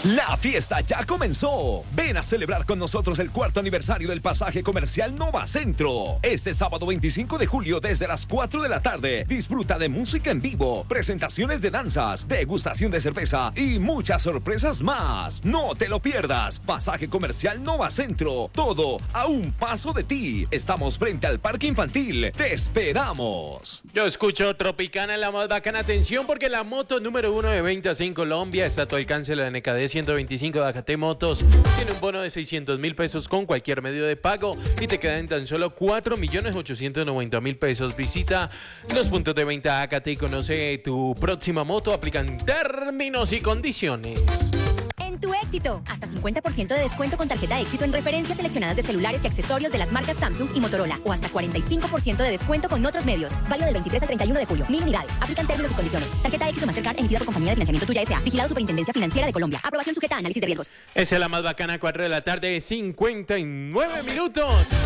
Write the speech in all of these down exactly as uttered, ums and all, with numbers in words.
La fiesta ya comenzó. Ven a celebrar con nosotros el cuarto aniversario del pasaje comercial Nova Centro. Este sábado veinticinco de julio desde las cuatro de la tarde. Disfruta de música en vivo, presentaciones de danzas, degustación de cerveza y muchas sorpresas más. No te lo pierdas. Pasaje comercial Nova Centro. Todo a un paso de ti. Estamos frente al parque infantil. Te esperamos. Yo escucho Tropicana, la más bacana. Atención, porque la moto número uno de ventas en Colombia está a tu alcance, la N K D ciento veinticinco de A K T Motos. Tiene un bono de seiscientos mil pesos con cualquier medio de pago y te quedan tan solo cuatro millones ochocientos noventa mil pesos. Visita los puntos de venta A K T y conoce tu próxima moto. Aplican términos y condiciones. En tu éxito, hasta cincuenta por ciento de descuento con tarjeta éxito en referencias seleccionadas de celulares y accesorios de las marcas Samsung y Motorola, o hasta cuarenta y cinco por ciento de descuento con otros medios. Válido del veintitrés al treinta y uno de julio. Mil unidades. Aplican términos y condiciones. Tarjeta éxito Mastercard emitida por Compañía de Financiamiento Tuya S A. Vigilado Superintendencia Financiera de Colombia. Aprobación sujeta a análisis de riesgos. Esa es la más bacana, cuatro de la tarde, cincuenta y nueve minutos.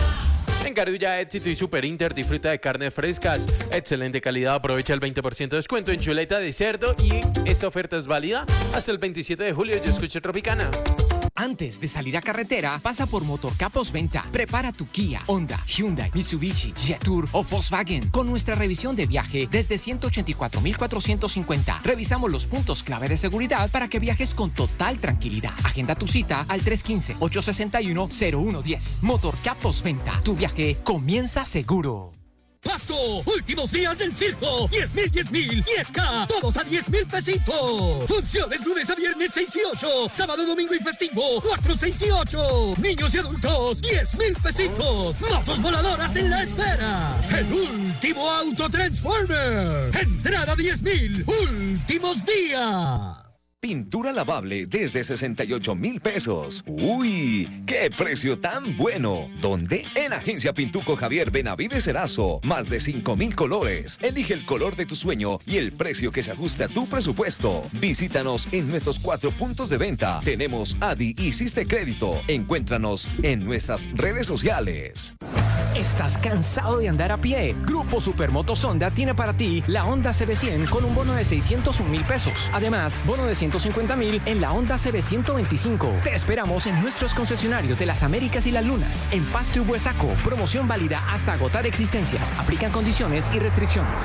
En Carulla, Éxito y Super Inter disfruta de carnes frescas, excelente calidad, aprovecha el veinte por ciento de descuento en chuleta de cerdo y esta oferta es válida hasta el veintisiete de julio. Yo escucho Tropicana. Antes de salir a carretera, pasa por Motorcap Postventa. Prepara tu Kia, Honda, Hyundai, Mitsubishi, Jetour o Volkswagen con nuestra revisión de viaje desde ciento ochenta y cuatro mil cuatrocientos cincuenta. Revisamos los puntos clave de seguridad para que viajes con total tranquilidad. Agenda tu cita al tres uno cinco, ocho seis uno, cero uno uno cero. Motorcap Postventa. Tu viaje comienza seguro. Pasto, últimos días del circo, diez mil, diez mil, diez K, todos a diez mil pesitos. Funciones lunes a viernes seis y ocho, sábado, domingo y festivo cuatro, seis y ocho. Niños y adultos, diez mil pesitos. Motos voladoras en la espera. El último auto Transformer. Entrada diez mil, últimos días. Pintura lavable desde sesenta y ocho mil pesos. ¡Uy! ¡Qué precio tan bueno! ¿Dónde? En Agencia Pintuco Javier Benavides Erazo. Más de cinco mil colores. Elige el color de tu sueño y el precio que se ajuste a tu presupuesto. Visítanos en nuestros cuatro puntos de venta. Tenemos A D I y Siste Crédito. Encuéntranos en nuestras redes sociales. ¿Estás cansado de andar a pie? Grupo Supermotos Honda tiene para ti la Honda C B cien con un bono de seiscientos un mil pesos. Además, bono de ciento cincuenta mil en la Honda C B ciento veinticinco. Te esperamos en nuestros concesionarios de Las Américas y Las Lunas, en Pasto y Huesaco. Promoción válida hasta agotar existencias. Aplican condiciones y restricciones.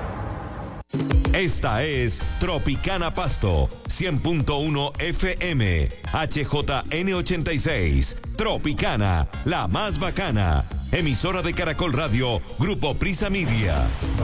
Esta es Tropicana Pasto, cien punto uno F M, H J N ochenta y seis. Tropicana, la más bacana. Emisora de Caracol Radio, Grupo Prisa Media.